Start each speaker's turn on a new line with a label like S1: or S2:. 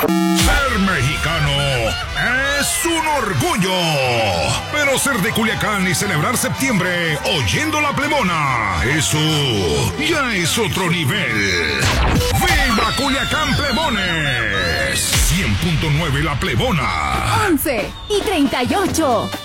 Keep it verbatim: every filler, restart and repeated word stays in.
S1: Ser mexicano es un orgullo, pero ser de Culiacán y celebrar septiembre oyendo la Plebona, eso ya es otro nivel. ¡Viva Culiacán, plebones! cien punto nueve La Plebona.
S2: once y treinta y ocho.